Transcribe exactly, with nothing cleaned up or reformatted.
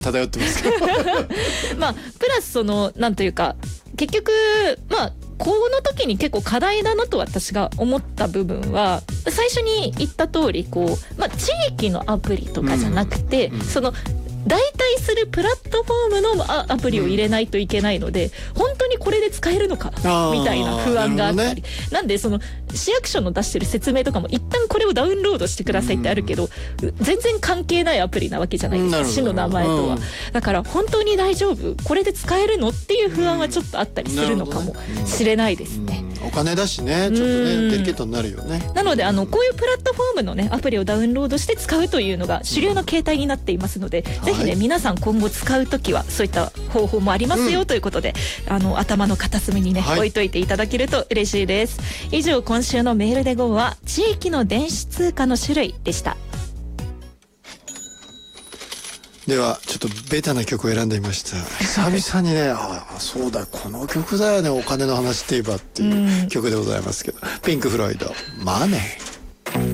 漂ってますけどまあプラスそのなんというか結局まあこの時に結構課題だなと私が思った部分は最初に言った通りこう、まあ、地域のアプリとかじゃなくて、うんうん、その代替するプラットフォームのアプリを入れないといけないので、うん、本当にこれで使えるのかみたいな不安があったり、ね、なんでその市役所の出してる説明とかも一旦これをダウンロードしてくださいってあるけど、うん、全然関係ないアプリなわけじゃないですか、市の名前とは、うん、だから本当に大丈夫これで使えるのっていう不安はちょっとあったりするのかもしれないですね、 うん、お金だしねちょっとねデリケートになるよね。 なのであのこういうプラットフォームのねアプリをダウンロードして使うというのが主流の形態になっていますので、うん、ぜひね、はい、皆さん今後使うときはそういった方法もありますよということで、うん、あの頭の片隅にね、はい、置いといていただけると嬉しいです。以上今週のメールで ゴー は地域の電子通貨の種類でした。 ではちょっとベタな曲を選んでみました。久々にねああそうだこの曲だよねお金の話って言えばっていう曲でございますけど、ピンク・フロイドマネー。